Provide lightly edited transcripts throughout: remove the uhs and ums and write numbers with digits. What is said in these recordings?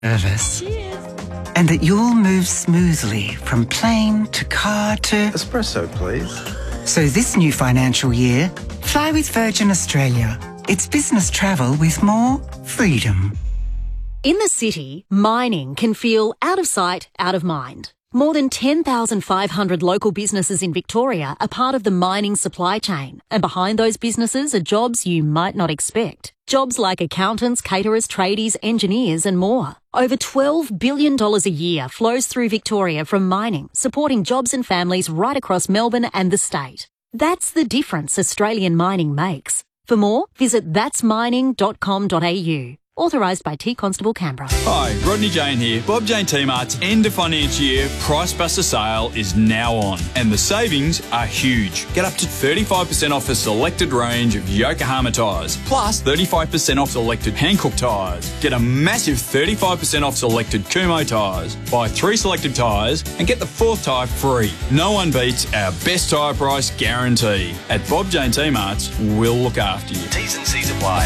nervous. And that you'll move smoothly from plane to car to... Espresso, please. So this new financial year, fly with Virgin Australia. It's business travel with more freedom. In the city, mining can feel out of sight, out of mind. More than 10,500 local businesses in Victoria are part of the mining supply chain, and behind those businesses are jobs you might not expect. Jobs like accountants, caterers, tradies, engineers and more. Over $12 billion a year flows through Victoria from mining, supporting jobs and families right across Melbourne and the state. That's the difference Australian mining makes. For more, visit that'smining.com.au. Authorised by T Constable Canberra. Hi, Rodney Jane here. Bob Jane T-Mart's end of financial year Price Buster sale is now on, and the savings are huge. Get up to 35% off a selected range of Yokohama tyres, plus 35% off selected Hankook tyres. Get a massive 35% off selected Kumho tyres. Buy 3 selected tyres and get the 4th tyre free. No one beats our best tyre price guarantee. At Bob Jane T-Mart's, we'll look after you. T's and C's apply.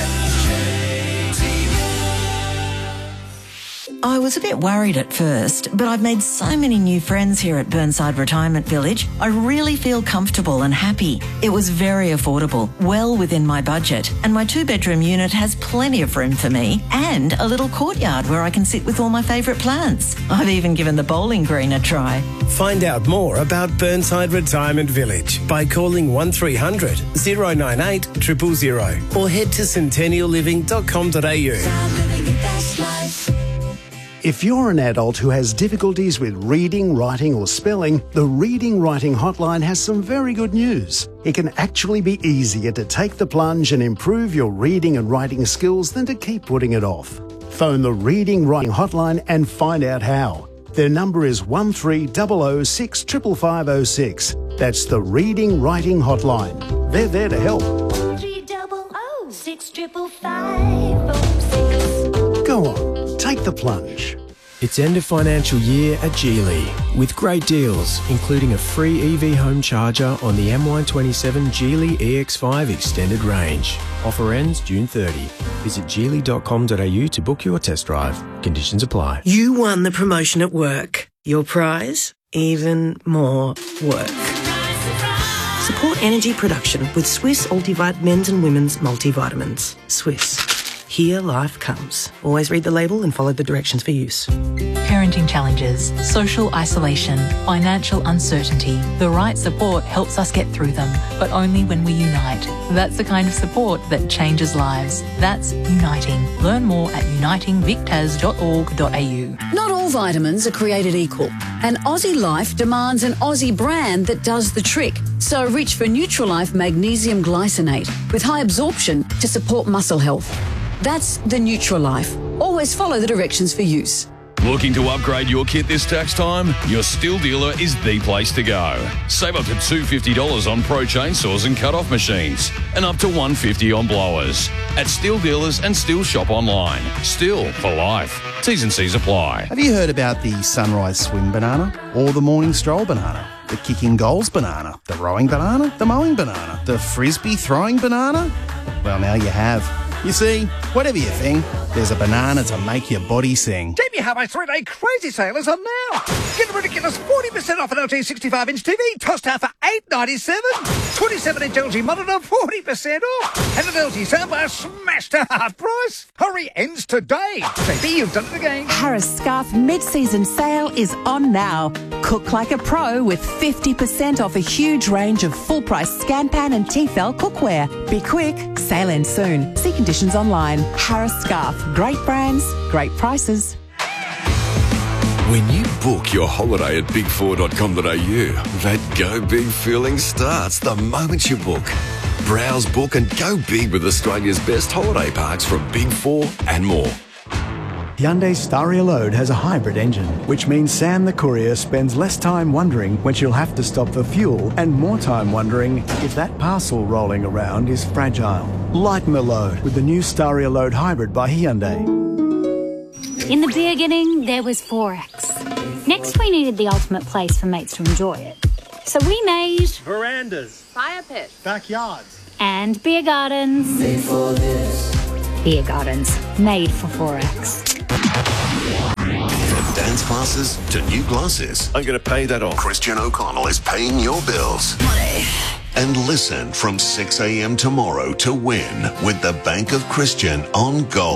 I was a bit worried at first, but I've made so many new friends here at Burnside Retirement Village. I really feel comfortable and happy. It was very affordable, well within my budget, and my 2-bedroom unit has plenty of room for me and a little courtyard where I can sit with all my favourite plants. I've even given the bowling green a try. Find out more about Burnside Retirement Village by calling 1300 098 000 or head to centennialliving.com.au. If you're an adult who has difficulties with reading, writing or spelling, the Reading Writing Hotline has some very good news. It can actually be easier to take the plunge and improve your reading and writing skills than to keep putting it off. Phone the Reading Writing Hotline and find out how. Their number is 1300 6 55506. That's the Reading Writing Hotline. They're there to help. 1300 6 55506. Go on. Take the plunge. It's end of financial year at Geely with great deals, including a free EV home charger on the MY27 Geely EX5 extended range. Offer ends June 30. Visit geely.com.au to book your test drive. Conditions apply. You won the promotion at work. Your prize? Even more work. Support energy production with Swiss Ultivite men's and women's multivitamins. Swiss. Here life comes. Always read the label and follow the directions for use. Parenting challenges, social isolation, financial uncertainty. The right support helps us get through them, but only when we unite. That's the kind of support that changes lives. That's Uniting. Learn more at unitingvictas.org.au. Not all vitamins are created equal, and Aussie Life demands an Aussie brand that does the trick. So reach for Nutrilife Magnesium Glycinate with high absorption to support muscle health. That's the Nutrilife. Always follow the directions for use. Looking to upgrade your kit this tax time? Your Stihl dealer is the place to go. Save up to $250 on pro chainsaws and cut-off machines, and up to $150 on blowers. At Stihl dealers and Stihl shop online. Stihl for life. T's and C's apply. Have you heard about the sunrise swim banana or the morning stroll banana? The kicking goals banana, the rowing banana, the mowing banana, the frisbee throwing banana? Well, now you have. You see, whatever you think, there's a banana to make your body sing. Jamie Harvey's 3-day crazy sale is on now. Get a ridiculous 40% off an LG 65-inch TV, tossed out for $8.97. 27-inch LG monitor, 40% off. And an LG soundbar smashed to half price. Hurry, ends today. JB, you've done it again. Harris Scarf mid-season sale is on now. Cook like a pro with 50% off a huge range of full-price Scanpan and Tefal cookware. Be quick, sale ends soon. See conditions online. Harris Scarf. Great brands, great prices. When you book your holiday at big4.com.au, that go big feeling starts the moment you book. Browse, book and go big with Australia's best holiday parks from Big 4 and more. Hyundai Staria Load has a hybrid engine, which means Sam the courier spends less time wondering when she'll have to stop for fuel and more time wondering if that parcel rolling around is fragile. Lighten the load with the new Staria Load Hybrid by Hyundai. In the beginning, there was Forex. Next, we needed the ultimate place for mates to enjoy it. So we made verandas, fire pits, backyards, and beer gardens. Made for this. Beer gardens, made for Forex. science classes to new glasses. I'm going to pay that off. Christian O'Connell is paying your bills. Money. And listen from 6 a.m. tomorrow to win with the Bank of Christian on Gold.